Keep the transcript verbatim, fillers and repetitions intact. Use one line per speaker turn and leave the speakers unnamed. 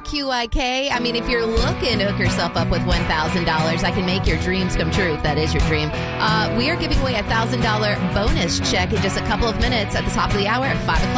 Q I K. I mean, if you're looking to hook yourself up with one thousand dollars, I can make your dreams come true if that is your dream. Uh, we are giving away a one thousand dollars bonus check in just a couple of minutes at the top of the hour at five o'clock.